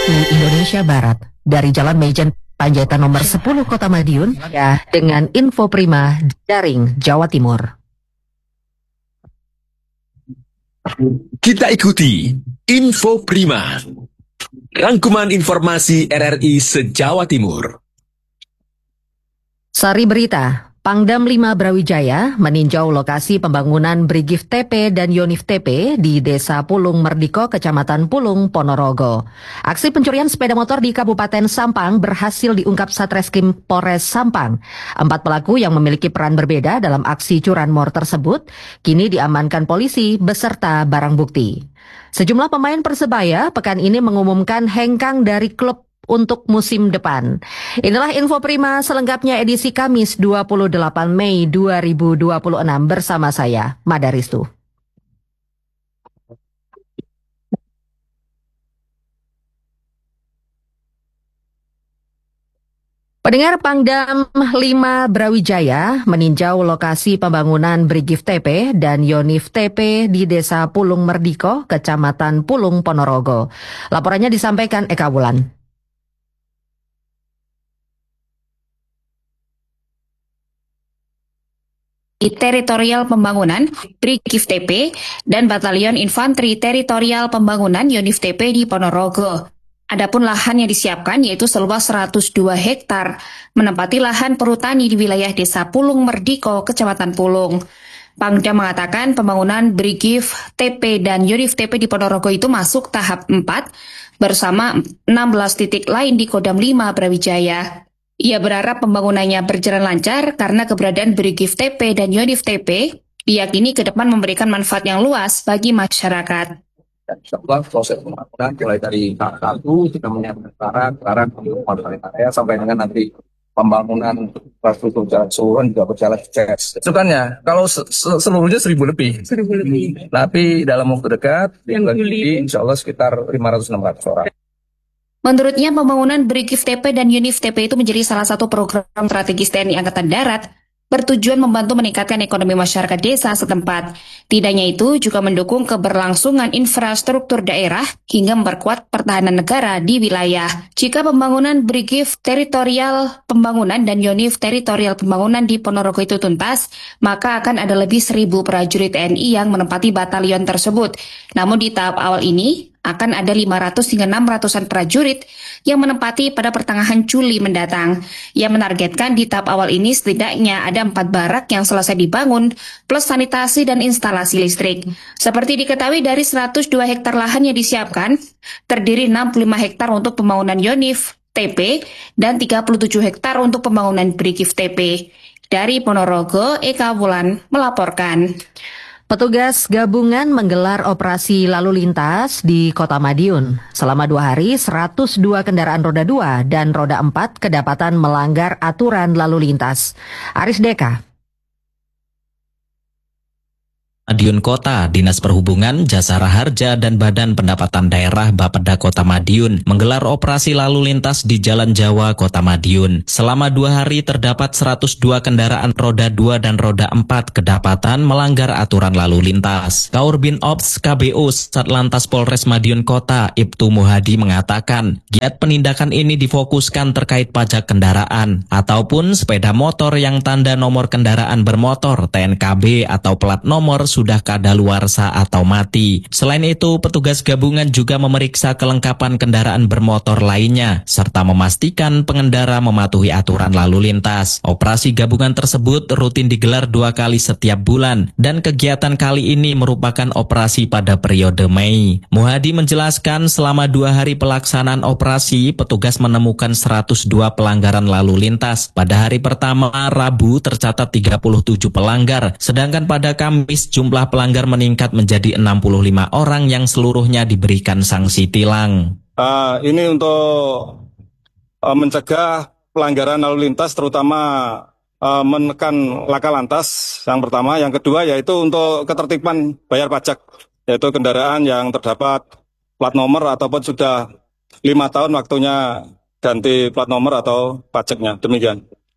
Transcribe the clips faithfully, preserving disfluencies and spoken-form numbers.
Indonesia Barat dari Jalan Mejen Panjaitan nomor sepuluh Kota Madiun ya dengan Info Prima Daring Jawa Timur. Kita ikuti Info Prima, rangkuman informasi R R I se-Jawa Timur. Sari berita, Pangdam lima Brawijaya meninjau lokasi pembangunan Brigif T P dan Yonif T P di Desa Pulung Merdiko, Kecamatan Pulung, Ponorogo. Aksi pencurian sepeda motor di Kabupaten Sampang berhasil diungkap Satreskrim Polres Sampang. Empat pelaku yang memiliki peran berbeda dalam aksi curanmor tersebut kini diamankan polisi beserta barang bukti. Sejumlah pemain Persebaya pekan ini mengumumkan hengkang dari klub untuk musim depan. Inilah Info Prima selengkapnya edisi Kamis dua puluh delapan Mei dua ribu dua puluh enam bersama saya, Mada Ristu. Pendengar, Pangdam lima Brawijaya meninjau lokasi pembangunan Brigif T P dan Yonif T P di Desa Pulung Merdiko, Kecamatan Pulung, Ponorogo. Laporannya disampaikan Eka Wulan. Teritorial Pembangunan Brigif T P dan Batalion Infanteri Teritorial Pembangunan Yonif T P di Ponorogo. Adapun lahan yang disiapkan yaitu seluas seratus dua hektar, menempati lahan perhutani di wilayah Desa Pulung Merdiko, Kecamatan Pulung. Pangdam mengatakan pembangunan Brigif T P dan Yonif T P di Ponorogo itu masuk tahap empat bersama enam belas titik lain di Kodam lima Brawijaya. Ia berharap pembangunannya berjalan lancar karena keberadaan Brigif T P dan Yonif T P diyakini ke depan memberikan manfaat yang luas bagi masyarakat. Dan insya-Allah proses pembangunan mulai dari tahap satu kita menyiapkan barang, barang untuk area sampai dengan nanti pembangunan infrastruktur jalan seluruh juga berjalan sukses. Sukannya kalau seluruhnya seribu lebih. Seribu lebih. Tapi dalam waktu dekat, insya Allah sekitar lima ratus enam ratus orang. Menurutnya, pembangunan Brigif T P dan Yonif T P itu menjadi salah satu program strategis T N I Angkatan Darat bertujuan membantu meningkatkan ekonomi masyarakat desa setempat. Tidak hanya itu, juga mendukung keberlangsungan infrastruktur daerah hingga memperkuat pertahanan negara di wilayah. Jika pembangunan Brigif Teritorial Pembangunan dan Yonif Teritorial Pembangunan di Ponorogo itu tuntas, maka akan ada lebih seribu prajurit T N I yang menempati batalion tersebut. Namun di tahap awal ini, akan ada lima ratus hingga enam ratusan prajurit yang menempati pada pertengahan Juli mendatang. Ia menargetkan di tahap awal ini setidaknya ada empat barak yang selesai dibangun, plus sanitasi dan instalasi listrik. Seperti diketahui dari seratus dua hektar lahan yang disiapkan, terdiri enam puluh lima hektar untuk pembangunan Yonif T P dan tiga puluh tujuh hektar untuk pembangunan Brigif T P. Dari Ponorogo, Eka Wulan melaporkan. Petugas gabungan menggelar operasi lalu lintas di Kota Madiun. Selama dua hari, seratus dua kendaraan roda dua dan roda empat kedapatan melanggar aturan lalu lintas. Aris Deka. Madiun Kota, Dinas Perhubungan, Jasara Harja, dan Badan Pendapatan Daerah Bapeda Kota Madiun menggelar operasi lalu lintas di Jalan Jawa Kota Madiun. Selama dua hari terdapat seratus dua kendaraan roda dua dan roda empat kedapatan melanggar aturan lalu lintas. Kaurbin Ops K B O Satlantas Polres Madiun Kota, Ibtu Muhadi mengatakan, giat penindakan ini difokuskan terkait pajak kendaraan ataupun sepeda motor yang tanda nomor kendaraan bermotor T N K B atau plat nomor sudah kadaluarsa atau mati. Selain itu, petugas gabungan juga memeriksa kelengkapan kendaraan bermotor lainnya, serta memastikan pengendara mematuhi aturan lalu lintas. Operasi gabungan tersebut rutin digelar dua kali setiap bulan, dan kegiatan kali ini merupakan operasi pada periode Mei. Muhadi menjelaskan selama dua hari pelaksanaan operasi, petugas menemukan seratus dua pelanggaran lalu lintas. Pada hari pertama, Rabu, tercatat tiga puluh tujuh pelanggar, sedangkan pada Kamis, jumlah pelanggar meningkat menjadi enam puluh lima orang yang seluruhnya diberikan sanksi tilang. Uh, ini untuk uh, mencegah pelanggaran lalu lintas, terutama uh, menekan laka lantas yang pertama. Yang kedua yaitu untuk ketertiban bayar pajak, yaitu kendaraan yang terdapat plat nomor ataupun sudah lima tahun waktunya ganti plat nomor atau pajaknya. Demikian.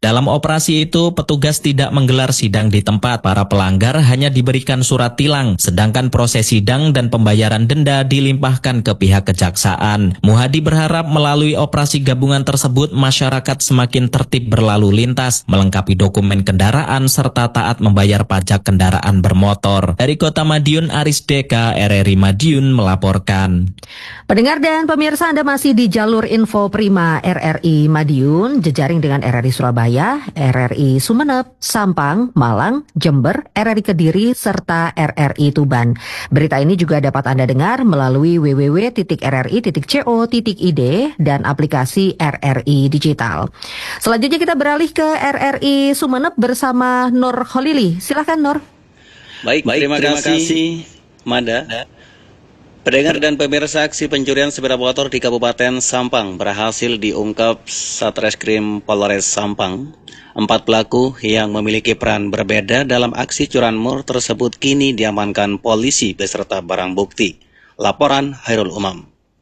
Dalam operasi itu, petugas tidak menggelar sidang di tempat. Para pelanggar hanya diberikan surat tilang, sedangkan proses sidang dan pembayaran denda dilimpahkan ke pihak kejaksaan. Muhadi berharap melalui operasi gabungan tersebut, masyarakat semakin tertib berlalu lintas, melengkapi dokumen kendaraan, serta taat membayar pajak kendaraan bermotor. Dari Kota Madiun, Aris Deka, R R I Madiun melaporkan. Pendengar dan pemirsa, Anda masih di jalur Info Prima R R I Madiun, jejaring dengan R R I Surabaya, R R I Sumeneb, Sampang, Malang, Jember, R R I Kediri, serta R R I Tuban. Berita ini juga dapat Anda dengar melalui w w w titik r r i titik co titik i d dan aplikasi R R I Digital. Selanjutnya kita beralih ke R R I Sumeneb bersama Nur Kholili. Silakan Nur. Baik, Baik terima, terima kasih, kasih Mada. Pendengar dan pemirsa, aksi pencurian sepeda motor di Kabupaten Sampang berhasil diungkap Satreskrim Polres Sampang. Empat pelaku yang memiliki peran berbeda dalam aksi curanmor tersebut kini diamankan polisi beserta barang bukti. Laporan Hairul Umam.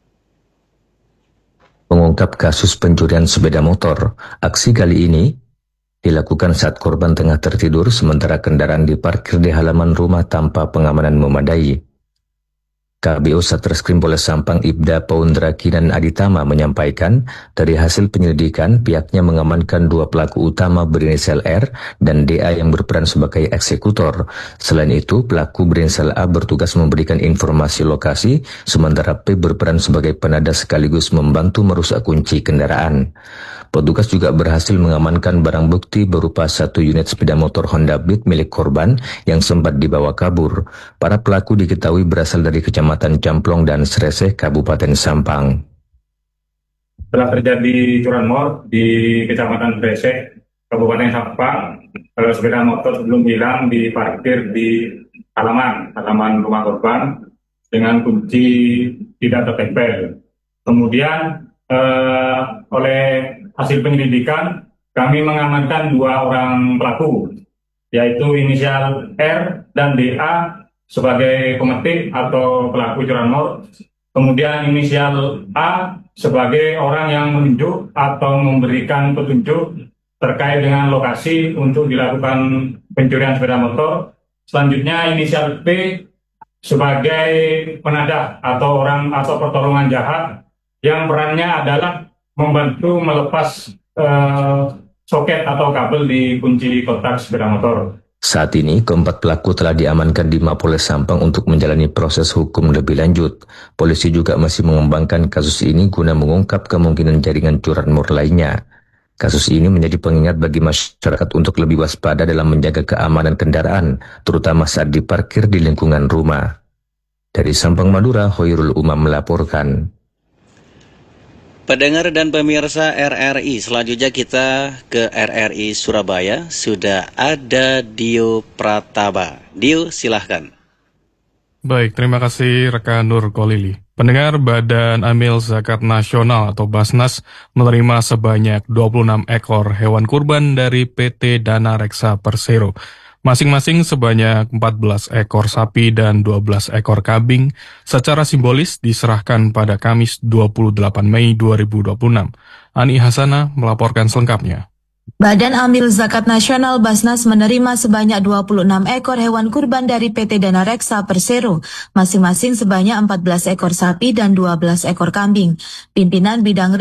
Mengungkap kasus pencurian sepeda motor, aksi kali ini dilakukan saat korban tengah tertidur sementara kendaraan diparkir di halaman rumah tanpa pengamanan memadai. K B O Satreskrim Polres Sampang Ibda Paundra Kinan Aditama menyampaikan, dari hasil penyelidikan pihaknya mengamankan dua pelaku utama berinisial R dan D A yang berperan sebagai eksekutor. Selain itu, pelaku berinisial A bertugas memberikan informasi lokasi, sementara P berperan sebagai penada sekaligus membantu merusak kunci kendaraan. Petugas juga berhasil mengamankan barang bukti berupa satu unit sepeda motor Honda Beat milik korban yang sempat dibawa kabur. Para pelaku diketahui berasal dari Kecamatan Camplong dan Sreseh, Kabupaten Sampang. Telah terjadi curanmor di Kecamatan Sreseh, Kabupaten Sampang. Kalau sepeda motor sebelum hilang diparkir di halaman halaman rumah korban dengan kunci tidak tertempel. Kemudian eh, oleh hasil penyelidikan, kami mengamankan dua orang pelaku, yaitu inisial R dan D A sebagai pemetik atau pelaku curanmor, kemudian inisial A sebagai orang yang menunjuk atau memberikan petunjuk terkait dengan lokasi untuk dilakukan pencurian sepeda motor. Selanjutnya inisial P sebagai penadah atau orang atau pertolongan jahat yang perannya adalah membantu melepas uh, soket atau kabel di kunci kotak sepeda motor. Saat ini, keempat pelaku telah diamankan di Mapolres Sampang untuk menjalani proses hukum lebih lanjut. Polisi juga masih mengembangkan kasus ini guna mengungkap kemungkinan jaringan curanmor lainnya. Kasus ini menjadi pengingat bagi masyarakat untuk lebih waspada dalam menjaga keamanan kendaraan, terutama saat diparkir di lingkungan rumah. Dari Sampang, Madura, Hoirul Umam melaporkan. Pendengar dan pemirsa R R I, selanjutnya kita ke R R I Surabaya. Sudah ada Dio Prataba. Dio, silahkan. Baik, terima kasih rekan Nur Kholili. Pendengar, Badan Amil Zakat Nasional atau Basnas menerima sebanyak dua puluh enam ekor hewan kurban dari P T Dana Reksa Persero. Masing-masing sebanyak empat belas ekor sapi dan dua belas ekor kambing secara simbolis diserahkan pada Kamis dua puluh delapan Mei dua ribu dua puluh enam. Ani Hasana melaporkan selengkapnya. Badan Amil Zakat Nasional Basnas menerima sebanyak dua puluh enam ekor hewan kurban dari P T Dana Reksa Persero, masing-masing sebanyak empat belas ekor sapi dan dua belas ekor kambing. Pimpinan Bidang